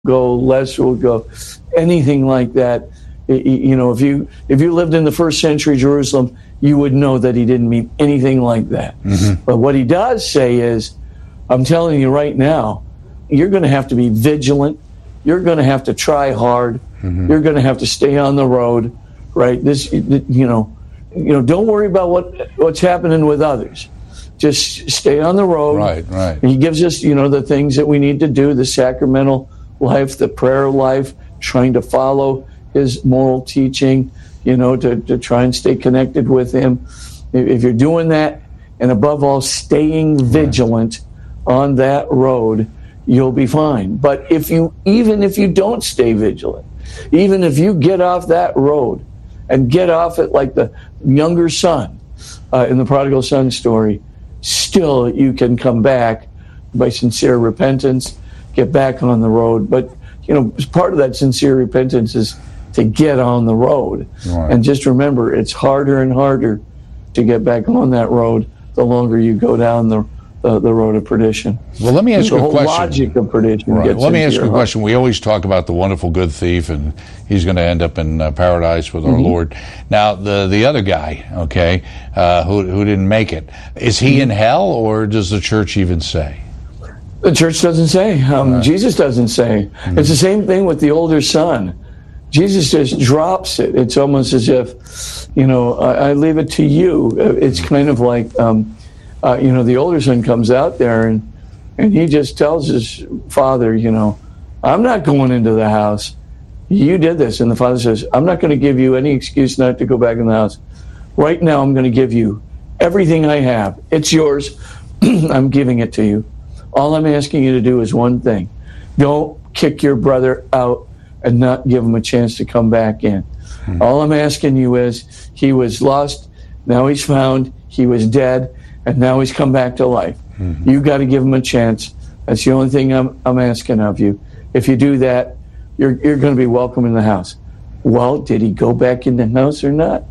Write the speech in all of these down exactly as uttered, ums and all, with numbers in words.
go, less will go, anything like that. You know, if you if you lived in the first century Jerusalem, you would know that he didn't mean anything like that. Mm-hmm. But what he does say is, I'm telling you right now, you're going to have to be vigilant. You're going to have to try hard. Mm-hmm. You're going to have to stay on the road, right? This, you know, you know, don't worry about what what's happening with others. Just stay on the road. Right, right. And he gives us, you know, the things that we need to do, the sacramental life, the prayer life, trying to follow his moral teaching, you know, to, to try and stay connected with him. If you're doing that, and above all, staying vigilant right. on that road, you'll be fine. But if you, even if you don't stay vigilant, even if you get off that road and get off it like the younger son uh, in the prodigal son story, still you can come back by sincere repentance, get back on the road. But, you know, part of that sincere repentance is to get on the road. Right. And just remember, it's harder and harder to get back on that road the longer you go down the uh, the road of perdition. Well, let me ask the you a whole question. Logic of perdition. Right. Gets Let me ask you a heart. question. We always talk about the wonderful good thief, and he's going to end up in uh, paradise with our mm-hmm. Lord. Now, the the other guy, okay, uh, who who didn't make it, is he mm-hmm. in hell, or does the church even say? The church doesn't say. Um, right. Jesus doesn't say. Mm-hmm. It's the same thing with the older son. Jesus just drops it. It's almost as if, you know, I, I leave it to you. It's kind of like, um, uh, you know, the older son comes out there and, and he just tells his father, you know, I'm not going into the house. You did this. And the father says, I'm not going to give you any excuse not to go back in the house. Right now, I'm going to give you everything I have. It's yours. I'm giving it to you. All I'm asking you to do is one thing. Don't kick your brother out and not give him a chance to come back in. Mm-hmm. All I'm asking you is, he was lost, now he's found, he was dead, and now he's come back to life. Mm-hmm. You got to give him a chance. That's the only thing I'm, I'm asking of you. If you do that, you're, you're going to be welcome in the house. Well, did he go back in the house or not?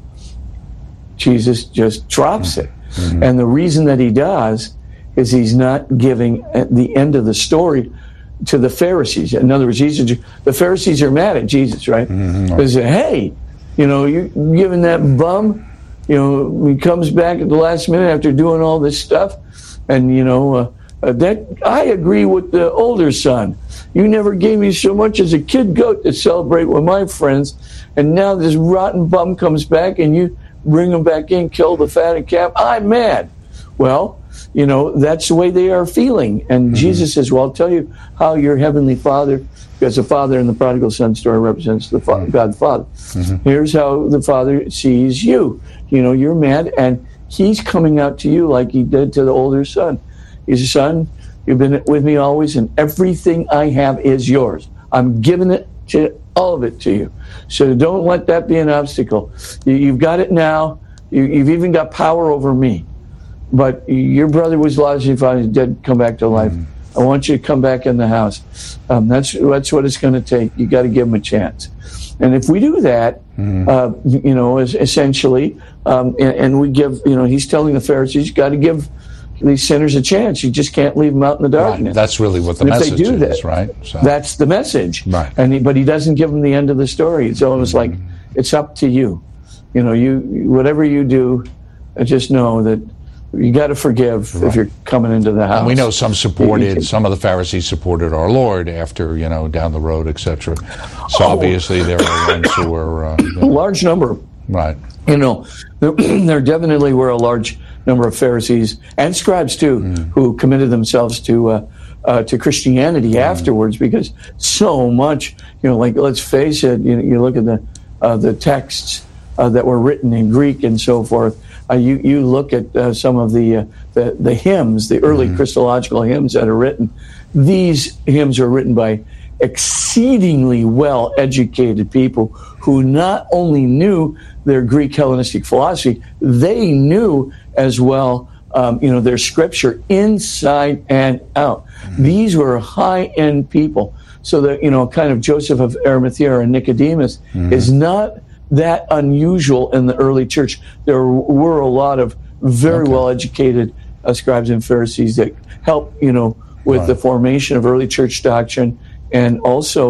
Jesus just drops it. Mm-hmm. And the reason that he does is he's not giving, at the end of the story, to the Pharisees. In other words, Jesus, the Pharisees are mad at Jesus, right? Mm-hmm. They say, hey, you know, you're giving that bum, you know, he comes back at the last minute after doing all this stuff, and, you know, uh, uh, that I agree with the older son. You never gave me so much as a kid goat to celebrate with my friends, and now this rotten bum comes back and you bring him back in, kill the fatted calf. I'm mad. Well, you know, that's the way they are feeling. And mm-hmm. Jesus says, well, I'll tell you how your heavenly Father, because the Father in the prodigal son story represents the Father, mm-hmm. God the Father. Mm-hmm. Here's how the Father sees you. You know, you're mad, and he's coming out to you like he did to the older son. He says, son, you've been with me always, and everything I have is yours. I'm giving it to all of it to you. So don't let that be an obstacle. You, you've got it now. You, you've even got power over me. But your brother was lost, he found he's dead, come back to life. Mm-hmm. I want you to come back in the house. Um, that's that's what it's going to take. You got to give him a chance. And if we do that, mm-hmm. uh, you know, essentially, um, and, and we give, you know, he's telling the Pharisees, you got to give these sinners a chance. You just can't leave them out in the darkness. Right. That's really what the and message if they do is, that, right? So. That's the message. Right. And he, but he doesn't give them the end of the story. It's almost mm-hmm. like, it's up to you. You know, you whatever you do, just know that you got to forgive right. if you're coming into the house. And we know some supported, some of the Pharisees supported our Lord after, you know, down the road, et cetera. So oh. obviously there are ones who were... Uh, you know, a large number. Right. You know, there, there definitely were a large number of Pharisees, and scribes too, mm. who committed themselves to uh, uh, to Christianity mm. afterwards, because so much, you know, like, let's face it, you, you look at the, uh, the texts uh, that were written in Greek and so forth. Uh, you, you look at uh, some of the, uh, the the hymns, the early mm-hmm. Christological hymns that are written. These hymns are written by exceedingly well-educated people who not only knew their Greek Hellenistic philosophy, they knew as well, um, you know, their scripture inside and out. Mm-hmm. These were high-end people. So that, you know, kind of Joseph of Arimathea or Nicodemus mm-hmm. is not that unusual in the early church. There were a lot of very okay. well-educated uh, scribes and Pharisees that helped, you know, with right. the formation of early church doctrine and also